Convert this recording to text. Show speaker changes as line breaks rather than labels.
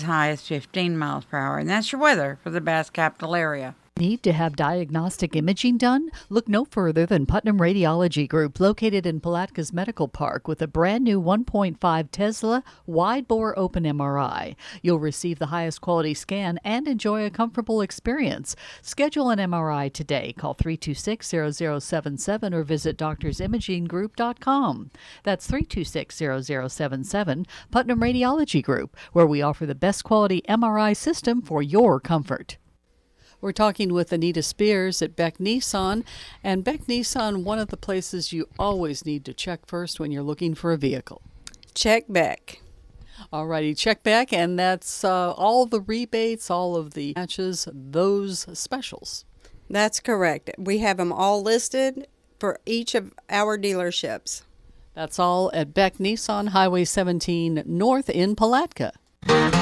high as 15 miles per hour. And that's your weather for the Bass Capital area.
Need to have diagnostic imaging done? Look no further than Putnam Radiology Group, located in Palatkas Medical Park, with a brand new 1.5 Tesla wide-bore open MRI. You'll receive the highest quality scan and enjoy a comfortable experience. Schedule an MRI today. Call 326-0077 or visit doctorsimaging.group.com. That's 326-0077, Putnam Radiology Group, where we offer the best quality MRI system for your comfort. We're talking with Anita Spears at Beck Nissan. And Beck Nissan, one of the places you always need to check first when you're looking for a vehicle.
Check Beck.
All righty, check Beck, and that's all the rebates, all of the matches, those specials.
That's correct. We have them all listed for each of our dealerships.
That's all at Beck Nissan, Highway 17 North in Palatka.